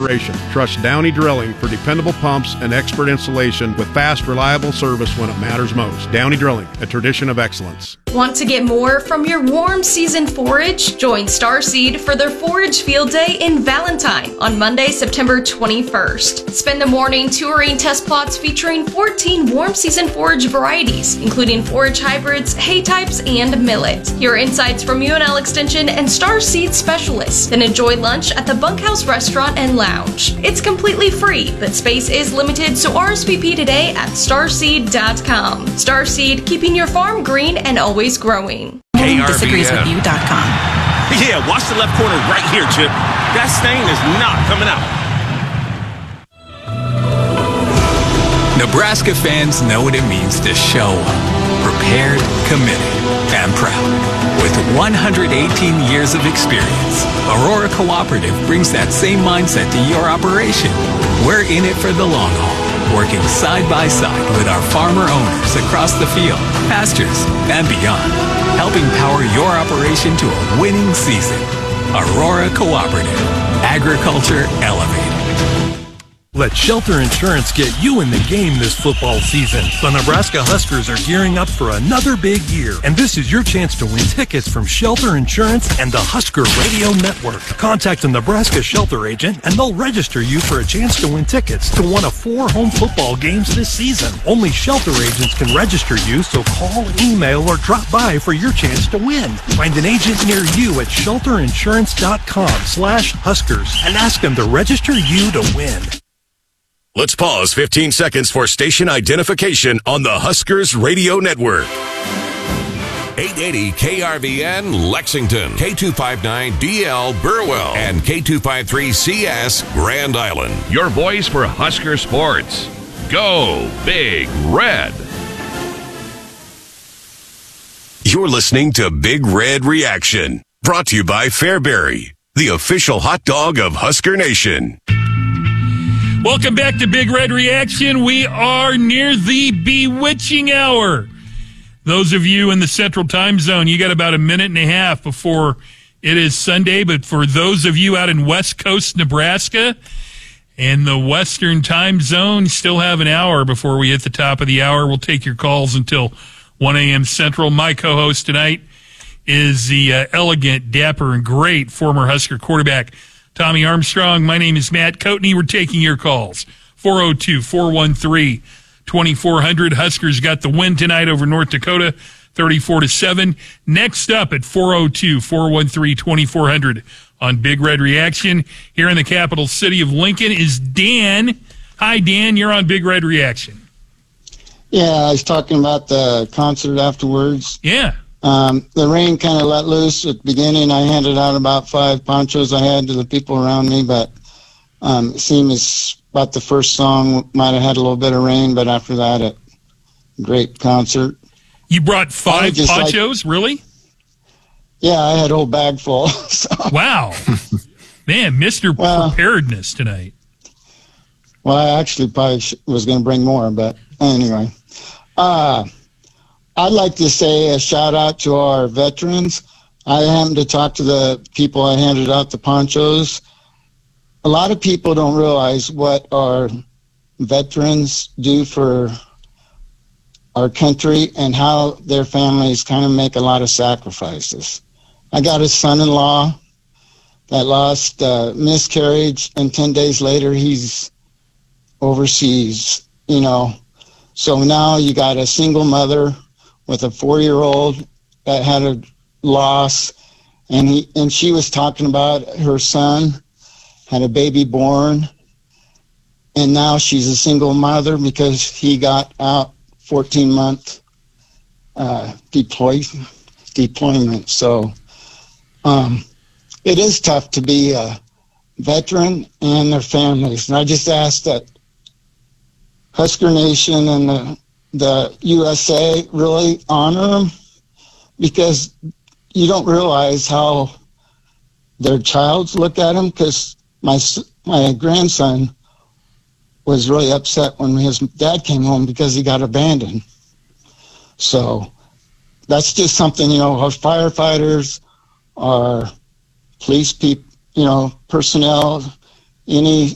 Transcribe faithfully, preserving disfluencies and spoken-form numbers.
restoration. Trust Downey Drilling for dependable pumps and expert installation with fast, reliable service when it matters most. Downey Drilling, a tradition of excellence. Want to get more from your warm season forage? Join Starseed for their Forage Field Day in Valentine on Monday, September twenty-first. Spend the morning touring test plots featuring fourteen warm season forage varieties, including forage hybrids, hay types, and millet. Hear insights from U N L Extension and Starseed specialists. Then enjoy lunch at the Bunkhouse Restaurant and Lounge. It's completely free, but space is limited, so R S V P today at starseed dot com. Starseed, keeping your farm green and always growing. disagrees with you dot com. Yeah, watch the left corner right here, Chip. That stain is not coming out. Nebraska fans know what it means to show up, prepared, committed, and proud. With one hundred eighteen years of experience, Aurora Cooperative brings that same mindset to your operation. We're in it for the long haul, working side by side with our farmer owners across the field, pastures, and beyond, helping power your operation to a winning season. Aurora Cooperative, agriculture elevated. Let Shelter Insurance get you in the game this football season. The Nebraska Huskers are gearing up for another big year, and this is your chance to win tickets from Shelter Insurance and the Husker Radio Network. Contact a Nebraska Shelter agent, and they'll register you for a chance to win tickets to one of four home football games this season. Only Shelter agents can register you, so call, email, or drop by for your chance to win. Find an agent near you at shelter insurance dot com slash Huskers and ask them to register you to win. Let's pause fifteen seconds for station identification on the Huskers Radio Network. eight eighty K R V N Lexington, K two fifty-nine D L Burwell, and K two fifty-three C S Grand Island. Your voice for Husker sports. Go Big Red. You're listening to Big Red Reaction, brought to you by Fairberry, the official hot dog of Husker Nation. Welcome back to Big Red Reaction. We are near the bewitching hour. Those of you in the Central Time Zone, you got about a minute and a half before it is Sunday. But for those of you out in West Coast Nebraska and the Western Time Zone, you still have an hour before we hit the top of the hour. We'll take your calls until one a.m. Central. My co-host tonight is the uh, elegant, dapper, and great former Husker quarterback, Tommy Armstrong. My name is Matt Coatney. We're taking your calls. four oh two, four one three, two four zero zero. Huskers got the win tonight over North Dakota, thirty-four to seven. Next up at four oh two, four one three, two four zero zero on Big Red Reaction here in the capital city of Lincoln is Dan. Hi, Dan. You're on Big Red Reaction. Yeah, I was talking about the concert afterwards. Yeah. Um, the rain kind of let loose at the beginning. I handed out about five ponchos I had to the people around me, but um, it seemed as about the first song might have had a little bit of rain, but after that, a great concert. You brought five ponchos, like, really? Yeah, I had a whole bag full. So. Wow. Man, Mister Well, Preparedness tonight. Well, I actually probably was going to bring more, but anyway. Uh I'd like to say a shout out to our veterans. I happened to talk to the people I handed out the ponchos. A lot of people don't realize what our veterans do for our country and how their families kind of make a lot of sacrifices. I got a son-in-law that lost uh, miscarriage, and ten days later he's overseas, you know. So now you got a single mother with a four-year-old that had a loss, and he and she was talking about her son had a baby born, and now she's a single mother because he got out fourteen-month uh, deploy, deployment. So um, it is tough to be a veteran and their families. And I just ask that Husker Nation and the the U S A really honor them, because you don't realize how their childs look at them, because my, my grandson was really upset when his dad came home because he got abandoned. So that's just something, you know, our firefighters, our police people, you know, personnel, any